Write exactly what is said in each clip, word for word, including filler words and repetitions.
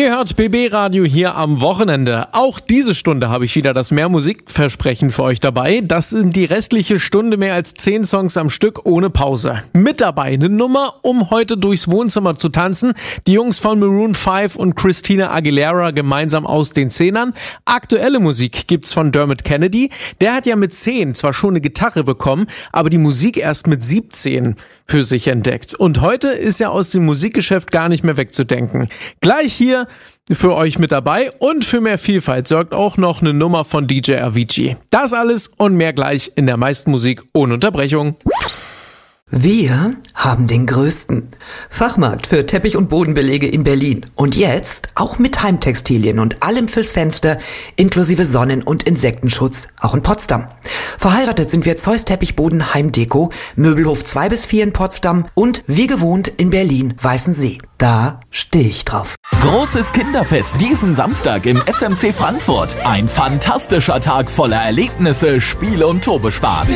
Ihr hört B B Radio hier am Wochenende. Auch diese Stunde habe ich wieder das Mehr-Musik-Versprechen für euch dabei. Das sind die restliche Stunde mehr als zehn Songs am Stück ohne Pause. Mit dabei eine Nummer, um heute durchs Wohnzimmer zu tanzen. Die Jungs von Maroon fünf und Christina Aguilera gemeinsam aus den Zehnern. Aktuelle Musik gibt's von Dermot Kennedy. Der hat ja mit zehn zwar schon eine Gitarre bekommen, aber die Musik erst mit siebzehn für sich entdeckt. Und heute ist er aus dem Musikgeschäft gar nicht mehr wegzudenken. Gleich hier für euch mit dabei und für mehr Vielfalt sorgt auch noch eine Nummer von D J Avicii. Das alles und mehr gleich in der meisten Musik ohne Unterbrechung. Wir haben den größten Fachmarkt für Teppich- und Bodenbelege in Berlin. Und jetzt auch mit Heimtextilien und allem fürs Fenster, inklusive Sonnen- und Insektenschutz, auch in Potsdam. Verheiratet sind wir Zeus Teppichboden Heimdeko, Möbelhof zwei bis vier in Potsdam und wie gewohnt in Berlin Weißensee. Da stehe ich drauf. Großes Kinderfest diesen Samstag im S M C Frankfurt. Ein fantastischer Tag voller Erlebnisse, Spiele und Turbospaß.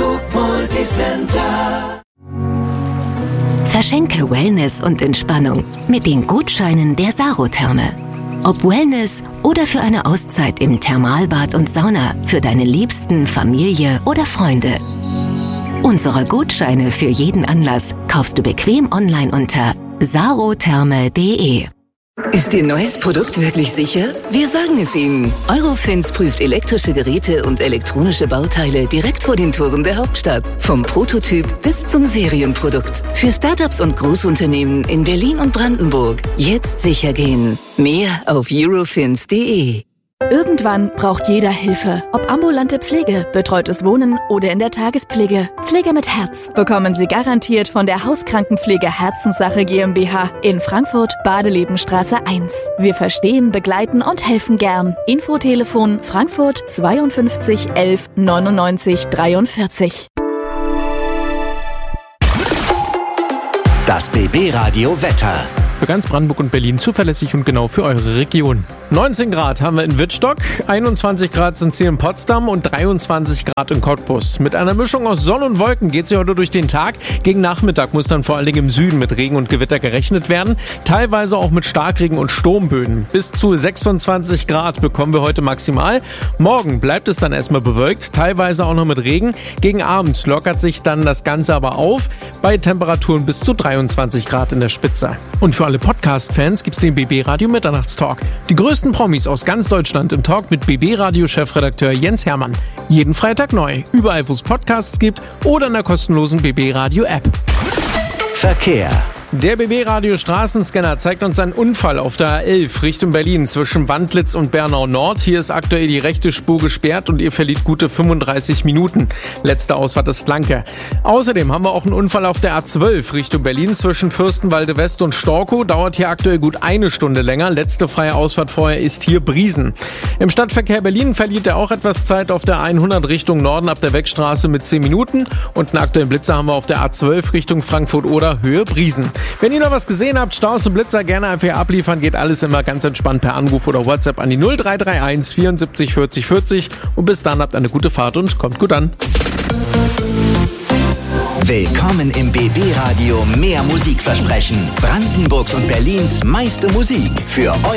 Verschenke Wellness und Entspannung mit den Gutscheinen der Saro-Therme. Ob Wellness oder für eine Auszeit im Thermalbad und Sauna für deine Liebsten, Familie oder Freunde. Unsere Gutscheine für jeden Anlass kaufst du bequem online unter sarotherme punkt de. Ist Ihr neues Produkt wirklich sicher? Wir sagen es Ihnen. Eurofins prüft elektrische Geräte und elektronische Bauteile direkt vor den Toren der Hauptstadt. Vom Prototyp bis zum Serienprodukt. Für Startups und Großunternehmen in Berlin und Brandenburg. Jetzt sicher gehen. Mehr auf eurofins punkt de. Irgendwann braucht jeder Hilfe. Ob ambulante Pflege, betreutes Wohnen oder in der Tagespflege. Pflege mit Herz bekommen Sie garantiert von der Hauskrankenpflege Herzenssache GmbH in Frankfurt, Badelebenstraße eins. Wir verstehen, begleiten und helfen gern. Infotelefon Frankfurt zweiundfünfzig elf neunundneunzig dreiundvierzig. Das B B Radio Wetter. Für ganz Brandenburg und Berlin zuverlässig und genau für eure Region. neunzehn Grad haben wir in Wittstock, einundzwanzig Grad sind hier in Potsdam und dreiundzwanzig Grad in Cottbus. Mit einer Mischung aus Sonne und Wolken geht es heute durch den Tag. Gegen Nachmittag muss dann vor allen Dingen im Süden mit Regen und Gewitter gerechnet werden. Teilweise auch mit Starkregen und Sturmböen. Bis zu sechsundzwanzig Grad bekommen wir heute maximal. Morgen bleibt es dann erstmal bewölkt, teilweise auch noch mit Regen. Gegen Abend lockert sich dann das Ganze aber auf, bei Temperaturen bis zu dreiundzwanzig Grad in der Spitze. Und für alle Podcast-Fans gibt's den B B Radio Mitternachtstalk. Die größten Promis aus ganz Deutschland im Talk mit B B Radio Chefredakteur Jens Hermann. Jeden Freitag neu, überall wo es Podcasts gibt oder in der kostenlosen B B Radio App. Verkehr. Der B B Radio Straßenscanner zeigt uns einen Unfall auf der A elf Richtung Berlin zwischen Wandlitz und Bernau Nord. Hier ist aktuell die rechte Spur gesperrt und ihr verliert gute fünfunddreißig Minuten. Letzte Ausfahrt ist Flanke. Außerdem haben wir auch einen Unfall auf der A zwölf Richtung Berlin zwischen Fürstenwalde West und Storkow. Dauert hier aktuell gut eine Stunde länger. Letzte freie Ausfahrt vorher ist hier Briesen. Im Stadtverkehr Berlin verliert er auch etwas Zeit auf der hundert Richtung Norden ab der Wegstraße mit zehn Minuten. Und einen aktuellen Blitzer haben wir auf der A zwölf Richtung Frankfurt-Oder Höhe Briesen. Wenn ihr noch was gesehen habt, Staus und Blitzer gerne einfach hier abliefern, geht alles immer ganz entspannt per Anruf oder WhatsApp an die null drei drei eins vierundsiebzig vierzig vierzig und bis dann habt eine gute Fahrt und kommt gut an. Willkommen im B B Radio Mehr Musikversprechen. Brandenburgs und Berlins meiste Musik für euch.